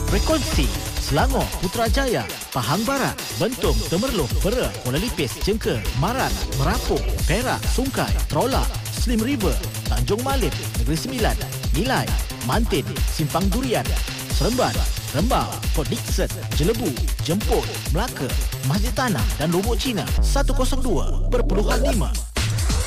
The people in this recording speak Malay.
Berkongsi Selangor, Putrajaya, Pahang Barat, Bentong, Temerloh, Pera, Kuala Lipis, Jengker, Maran, Merapuk, Perak, Sungai, Trolak, Slim River, Tanjung Malim, Negeri Sembilan, Nilai, Mantin, Simpang Durian, Seremban, Rembau, Port Dickson, Jelebu, Jemput, Melaka, Masjid Tanah dan Lubuk Cina 102.5.